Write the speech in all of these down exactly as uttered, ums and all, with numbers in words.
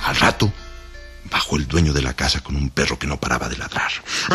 Al rato, bajó el dueño de la casa con un perro que no paraba de ladrar.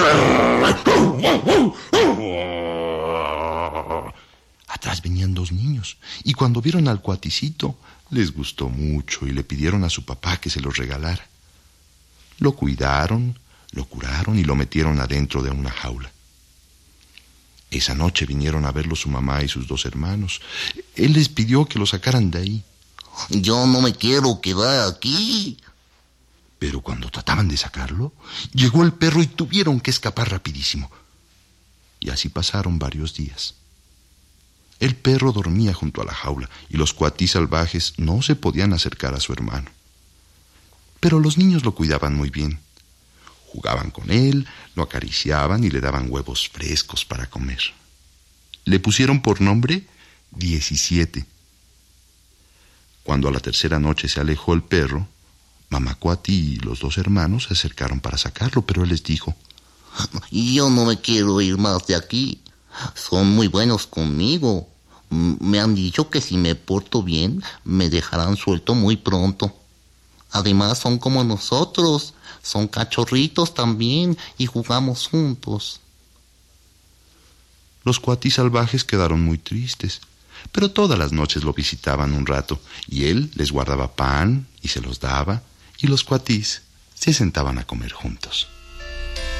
Atrás venían dos niños, y cuando vieron al cuaticito, les gustó mucho y le pidieron a su papá que se los regalara. Lo cuidaron, lo curaron y lo metieron adentro de una jaula. Esa noche vinieron a verlo su mamá y sus dos hermanos. Él les pidió que lo sacaran de ahí. Yo no me quiero quedar aquí. Pero cuando trataban de sacarlo, llegó el perro y tuvieron que escapar rapidísimo. Y así pasaron varios días. El perro dormía junto a la jaula y los cuatís salvajes no se podían acercar a su hermano. Pero los niños lo cuidaban muy bien. Jugaban con él, lo acariciaban y le daban huevos frescos para comer. Le pusieron por nombre diecisiete. Cuando a la tercera noche se alejó el perro, mamá cuatí y los dos hermanos se acercaron para sacarlo, pero él les dijo: yo no me quiero ir más de aquí. Son muy buenos conmigo. Me han dicho que si me porto bien, me dejarán suelto muy pronto. Además, son como nosotros. Son cachorritos también y jugamos juntos. Los cuatís salvajes quedaron muy tristes, pero todas las noches lo visitaban un rato y él les guardaba pan y se los daba y los cuatís se sentaban a comer juntos.